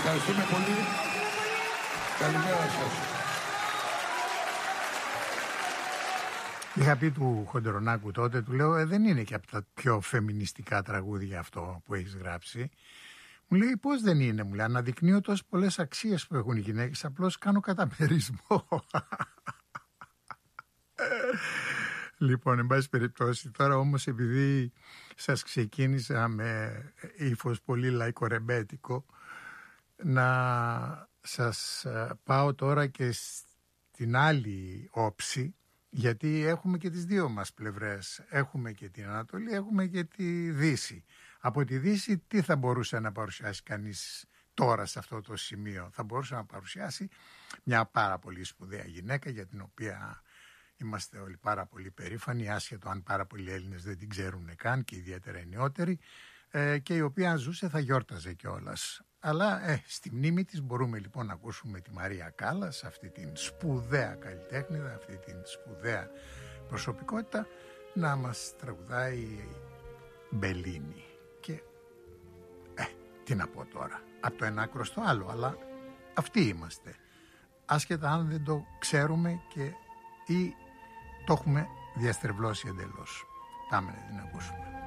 Ευχαριστούμε πολύ. Καλημέρα σας. Είχα πει του Χοντερονάκου τότε, του λέω, δεν είναι και από τα πιο φεμινιστικά τραγούδια αυτό που έχεις γράψει. Μου λέει, πώς δεν είναι, μου λέει, αναδεικνύω τόσες πολλές αξίες που έχουν οι γυναίκες, απλώς κάνω καταμερισμό. Λοιπόν, εν πάση περιπτώσει, τώρα όμως επειδή σας ξεκίνησα με ύφος πολύ λαϊκορεμπέτικο, να σας πάω τώρα και στην άλλη όψη, γιατί έχουμε και τις δύο μας πλευρές. Έχουμε και την Ανατολή, έχουμε και τη Δύση. Από τη Δύση τι θα μπορούσε να παρουσιάσει κανείς τώρα σε αυτό το σημείο? Θα μπορούσε να παρουσιάσει μια πάρα πολύ σπουδαία γυναίκα, για την οποία είμαστε όλοι πάρα πολύ περήφανοι, άσχετο αν πάρα πολλοί Έλληνες δεν την ξέρουν καν και ιδιαίτερα οι νεότεροι, και η οποία αν ζούσε θα γιόρταζε κιόλας. Αλλά στη μνήμη της μπορούμε λοιπόν να ακούσουμε τη Μαρία Κάλλας, αυτή την σπουδαία καλλιτέχνηδα, αυτή την σπουδαία προσωπικότητα, να μας τραγουδάει Μπελίνι. Και τι να πω τώρα, από το ένα άκρο στο άλλο, αλλά αυτοί είμαστε, άσχετα αν δεν το ξέρουμε ή το έχουμε διαστρεβλώσει εντελώς. Πάμε να την ακούσουμε.